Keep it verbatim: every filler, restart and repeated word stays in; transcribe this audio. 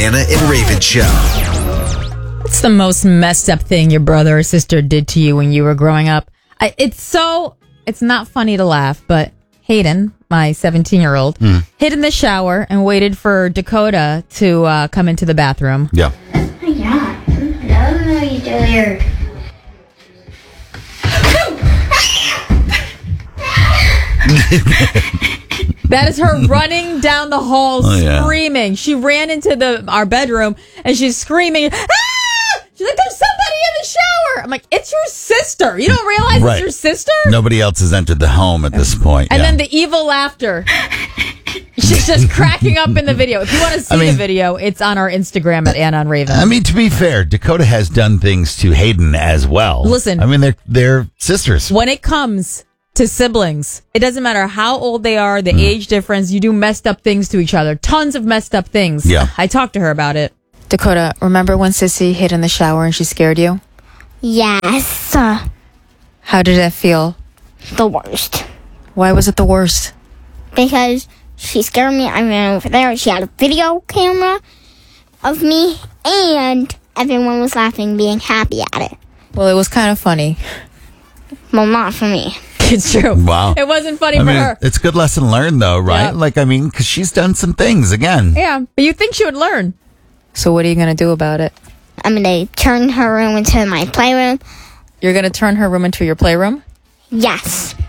Anna and Raven Show. What's the most messed up thing your brother or sister did to you when you were growing up? I, it's so, it's not funny to laugh, but Hayden, my seventeen-year-old, Mm. hid in the shower and waited for Dakota to uh, come into the bathroom. Yeah. Oh my god. That was really weird. That is her running down the hall Oh, yeah. screaming. She ran into the our bedroom and she's screaming, ah! She's like, there's somebody in the shower. I'm like, it's your sister. You don't realize Right. it's your sister? Nobody else has entered the home at this point. And yeah. then the evil laughter. She's just cracking up in the video. If you want to see I mean- the video, it's on our Instagram at Anna and Raven. I mean, to be fair, Dakota has done things to Hayden as well. Listen. I mean, they're they're sisters. When it comes to siblings, it doesn't matter how old they are, Mm. the age difference, you do messed up things to each other. Tons of messed up things. Yeah. I talked to her about it. Dakota, remember when Sissy hid in the shower and she scared you? Yes. Uh, How did it feel? the worst. Why was it the worst? Because she scared me. I ran over there. She had a video camera of me, and everyone was laughing, being happy at it. Well, it was kind of funny. Well, not for me. It's true. Wow. It wasn't funny I for mean, her. it's a good lesson learned, though, right? Yeah. Like, I mean, because she's done some things again. Yeah, but you'd think she would learn. So what are you going to do about it? I'm going to turn her room into my playroom. You're going to turn her room into your playroom? Yes.